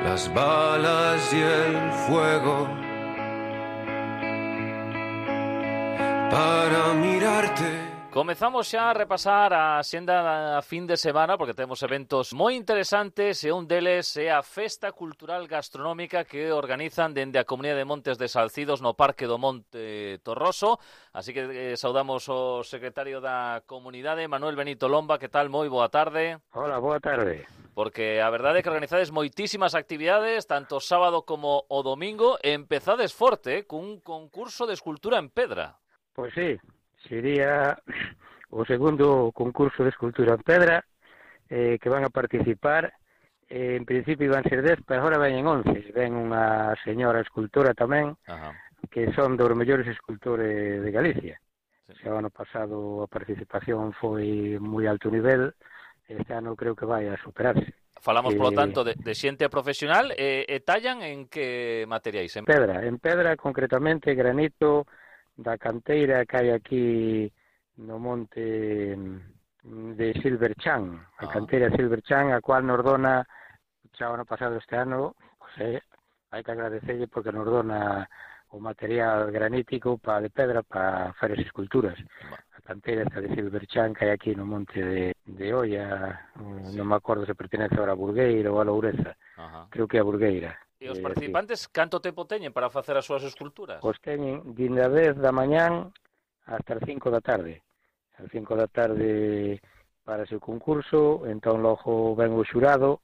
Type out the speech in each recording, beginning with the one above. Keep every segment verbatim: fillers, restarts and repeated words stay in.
las balas y el fuego para mirarte. Comezamos xa a repasar a xenda a fin de semana porque temos eventos moi interesantes e un deles é a Festa Cultural Gastronómica que organizan dende a Comunidade de Montes de Salcidos no Parque do Monte Torroso. Así que eh, saudamos o secretario da comunidade, Manuel Benito Lomba. Que tal? Moi boa tarde. Hola, boa tarde. Porque a verdade é que organizades moitísimas actividades, tanto o sábado como o domingo, e empezades forte, eh, cun concurso de escultura en pedra. Pois sí, sería o segundo concurso de escultura en pedra eh, que van a participar. Eh, en principio iban ser dez, pero agora veñen once. Ven unha señora escultora tamén, Ajá. que son dos mellores escultores de Galicia. Sí. O ano pasado a participación foi moi alto nivel, este ano creo que vai a superarse. Falamos, eh, polo tanto, de, de xente profesional e, e tallan en que materiais? En pedra, en pedra concretamente, granito da canteira que hai aquí no monte de Silver Chan, a ah. canteira Silver Chan, a cual nos dona, xa ano pasado este ano, pues, eh, hai que agradecerlle porque nos dona o material granítico pa, de pedra para facer as esculturas. A canteira esta de Silver Chan que hai aquí no monte de, de Oia, sí. Non me acordo se pertenece ahora a Burgueira ou a Loureza, Ajá. creo que é a Burgueira. E os participantes, eh, canto tempo teñen para facer as súas esculturas? Pois teñen dende a dez da mañán hasta as cinco da tarde. As cinco da tarde para ese concurso, entón logo ven o xurado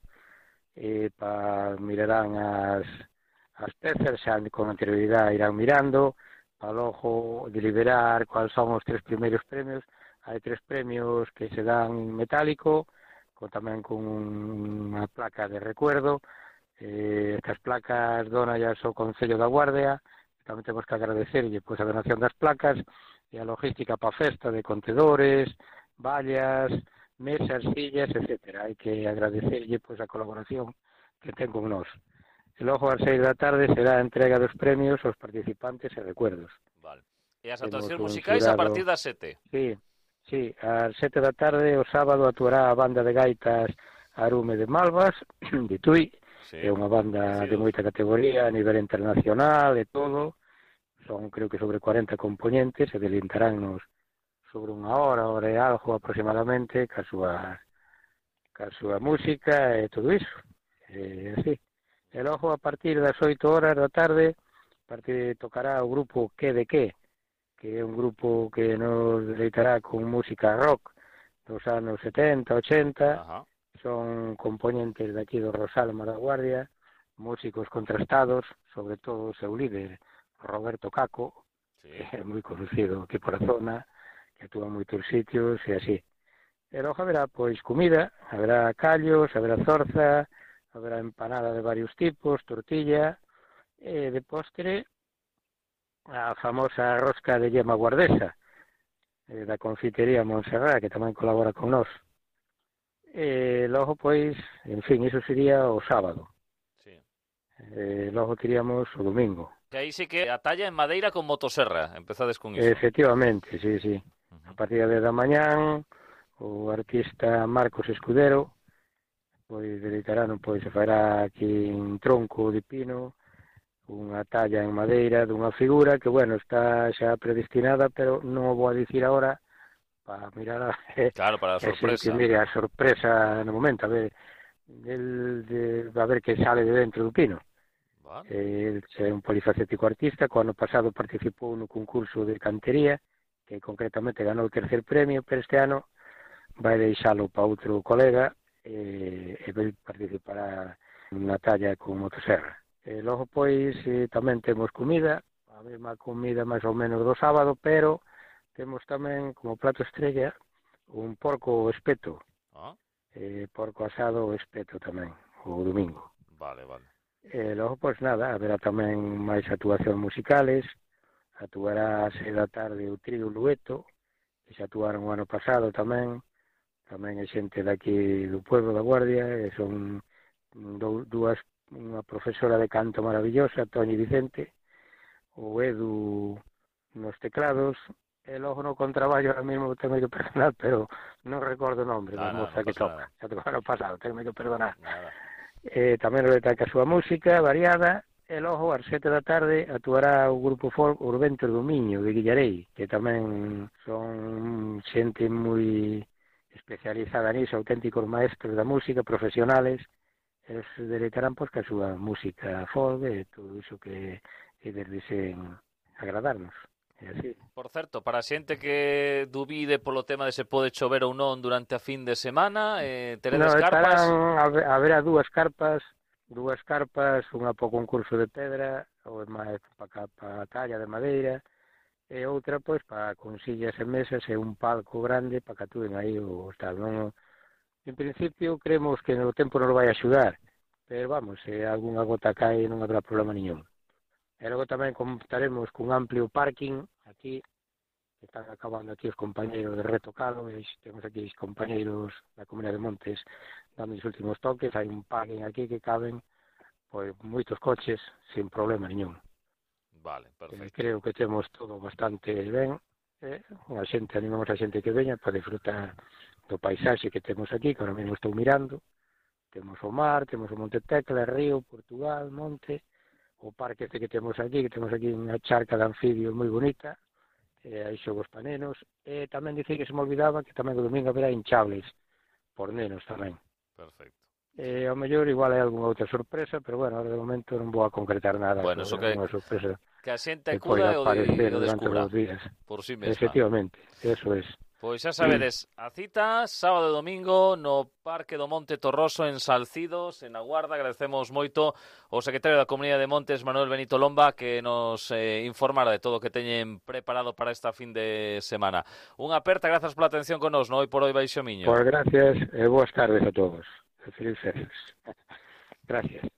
e pa mirarán as, as pezas, xa con anterioridade irán mirando, para logo deliberar cuáles son os tres primeiros premios. Hai tres premios que se dan metálico, con, tamén con unha placa de recuerdo. Eh, estas placas donallas o Concello da Guardia, tamén temos que agradecerlle pois, a donación das placas e a logística para a festa de contedores, vallas, mesas, sillas, etcétera. Hai que agradecerlle pois, a colaboración que ten con nós. E logo ás seis da tarde será a entrega dos premios aos participantes e recuerdos. Vale. E as actuacións musicais xurado... a partir das sete? Sí, sí, ás sete da tarde o sábado actuará a banda de gaitas Arume de Malvas, de Tui. Sí, é unha banda sí, de moita categoría a nivel internacional e todo. Son, creo que, sobre cuarenta componentes e delintaránnos sobre unha hora, hora e algo aproximadamente, ca súa, ca súa música e todo iso. E así. E logo, a partir das oito horas da tarde, a partir tocará o grupo Que de Que, que é un grupo que nos deleitará con música rock dos anos setenta, ochenta. Ajá. Son componentes de aquí do Rosalma da Guardia, músicos contrastados, sobre todo o seu líder, Roberto Caco, sí. que é moi conocido aquí por a zona, que actúa en moitos sitios e así. E logo haberá, pois, comida, haberá callos, haberá zorza, haberá empanada de varios tipos, tortilla, e de postre, a famosa rosca de yema guardesa, da confitería Montserrat, que tamén colabora con nós. E logo, pois, en fin, iso sería o sábado. Sí. E logo teríamos o domingo. Que aí sí que a talla en madeira con motosserra, empezades con iso. Efectivamente, sí, sí. Uh-huh. A partir de da mañán, o artista Marcos Escudero, pois, dedicarán, pois, se fará aquí un tronco de pino, unha talla en madeira dunha figura que, bueno, está xa predestinada, pero non o vou a dicir agora, para mirar a, claro, para a sorpresa. Que, mire, a sorpresa no momento, a ver, el, de, a ver que sale de dentro do pino. Vale. El é un polifacético artista, que o ano pasado participou no concurso de cantería, que concretamente ganou o tercer premio, pero este ano vai deixalo para outro colega e, e vai participar na talla con motosserra. E logo, pois, eh, tamén temos comida, a mesma comida máis ou menos do sábado, pero temos tamén como plato estrella un porco espeto, ah. eh, porco asado o espeto tamén, o domingo. Vale, vale. E logo, pois nada, haberá tamén máis actuacións musicales, actuará a seis da tarde o trío Lueto, que xa actuaron o ano pasado tamén, tamén é xente daqui do pueblo da Guardia, e son dúas, unha profesora de canto maravillosa, Toñi Vicente, o Edu nos teclados, e logo no contraballo ahora mesmo tengo que perdonar, pero non recordo o nombre da moza que toca. Xa tocou ano pasado, tengo que perdonar. Nada. eh, tamén reta ca súa música variada, e logo ás sete da tarde actuará o grupo folk Urbentos do Miño de Guillarei, que tamén son xente moi especializada nisso, auténticos maestros da música, profesionales. Eles deleitarán pois ca súa música folk e todo iso que eles deseen agradarnos. É así. Por certo, para a xente que dubide polo tema de se pode chover ou non durante a fin de semana, eh, teredes no, carpas? Estarán, haberá dúas carpas, dúas carpas, unha para o concurso de pedra, ou máis para pa a talla de madeira, e outra, pois, para con sillas e mesas e un palco grande para que atúen aí o tal. Non, en principio, creemos que no tempo nos vai axudar, pero vamos, se algunha gota cae non habrá problema ningún. E logo tamén contaremos cun amplio parking aquí, que están acabando aquí os compañeiros de retocado, e temos aquí os compañeiros da Comunidade de Montes dando os últimos toques, hai un parking aquí que caben pois moitos coches sin problema ningún. Vale, perfecto. Eh, creo que temos todo bastante ben, eh, a xente, animamos a xente que veña para disfrutar do paisaxe que temos aquí, que ahora mesmo estou mirando. Temos o mar, temos o Monte Tecla, Río, Portugal, Monte, o parque este que temos aquí, que temos aquí unha charca de anfibios moi bonita, e hai xogos para nenos, e tamén dicir que se me olvidaba que tamén o domingo haberá hinchables por nenos tamén. Perfecto. E ao mellor igual hai algunha outra sorpresa, pero bueno, ahora de momento non vou a concretar nada bueno, sobre que, sorpresa que a xente que acuda e o, aparecer de, o durante descubra os días. Por si mesma. Efectivamente, eso es. Pois xa sabedes, a cita sábado e domingo no Parque do Monte Torroso en Salcidos, en Aguarda. Agradecemos moito ao secretario da Comunidade de Montes, Manuel Benito Lomba, que nos eh, informara de todo o que teñen preparado para esta fin de semana. Unha aperta, grazas pola atención con nos, no Hoy por Hoy Baixo Miño. Pois gracias e boas tardes a todos. Feliz feliz. Gracias.